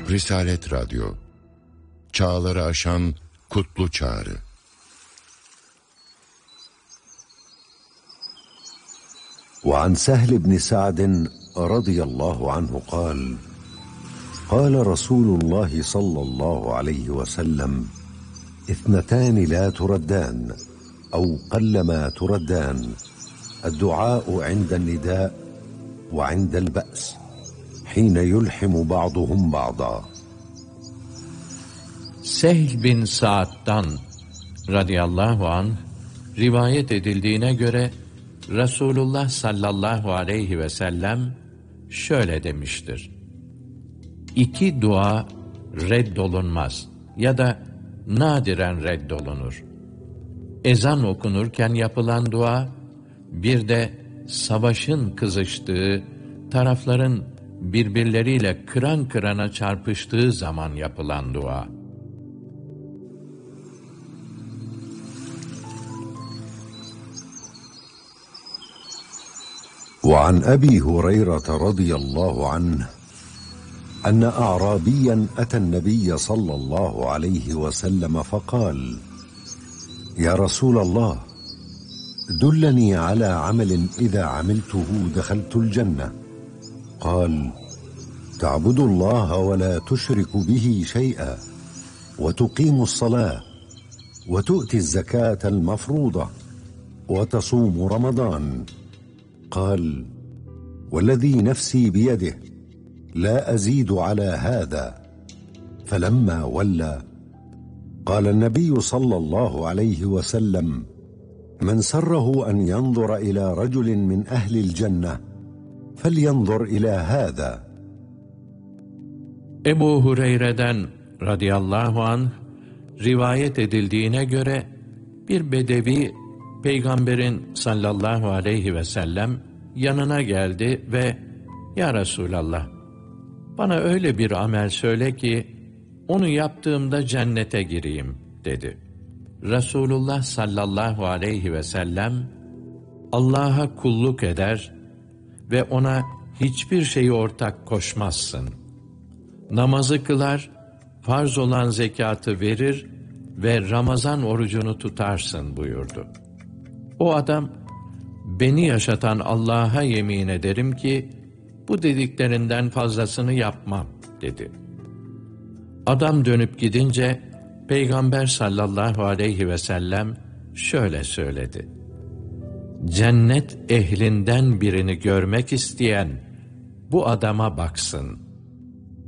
Risalet Radyo, çağları aşan kutlu çağrı. وعن سهل بن سعد رضي الله عنه قال قال رسول الله صلى الله عليه وسلم اثنتان لا تردان أو قلما تردان الدعاء عند النداء وعند البأس حين يلحم بعضهم بعضا. Sehl bin Sa'd'dan radıyallahu anh rivayet edildiğine göre Resulullah sallallahu aleyhi ve sellem şöyle demiştir: İki dua reddolunmaz ya da nadiren reddolunur. Ezan okunurken yapılan dua, bir de savaşın kızıştığı, tarafların birbirleriyle kıran kırana çarpıştığı zaman yapılan dua. وعن أبي هريرة رضي الله عنه أن أعرابيا أتى النبي صلى الله عليه وسلم فقال يا رسول الله دلني على عمل إذا عملته دخلت الجنة. قال تعبد الله ولا تشرك به شيئا وتقيم الصلاة وتؤتي الزكاة المفروضة وتصوم رمضان. قال والذي نفسي بيده لا أزيد على هذا. فلما ولى قال النبي صلى الله عليه وسلم من سره أن ينظر إلى رجل من أهل الجنة فلينظر إلى هذا. Ebu Hureyre'den radıyallahu anh rivayet edildiğine göre bir bedevi Peygamberin sallallahu aleyhi ve sellem yanına geldi ve "Ya Resulallah, bana öyle bir amel söyle ki onu yaptığımda cennete gireyim" dedi. Resulullah sallallahu aleyhi ve sellem Allah'a kulluk eder ve ona hiçbir şeyi ortak koşmazsın. Namazı kılar, farz olan zekatı verir ve Ramazan orucunu tutarsın buyurdu. O adam, beni yaşatan Allah'a yemin ederim ki bu dediklerinden fazlasını yapmam dedi. Adam dönüp gidince Peygamber sallallahu aleyhi ve sellem şöyle söyledi: Cennet ehlinden birini görmek isteyen bu adama baksın.